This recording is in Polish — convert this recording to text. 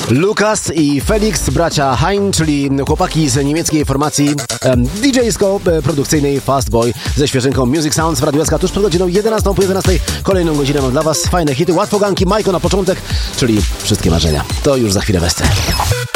Lukas i Felix, bracia Hein, czyli chłopaki z niemieckiej formacji DJ-sko-produkcyjnej Fast Boy ze świeżynką Music Sounds w Radiu SK tuż przed godziną 11. Po 11 kolejną godzinę mam dla Was fajne hity, łatwoganki, Majko na początek, czyli wszystkie marzenia. To już za chwilę Wesce.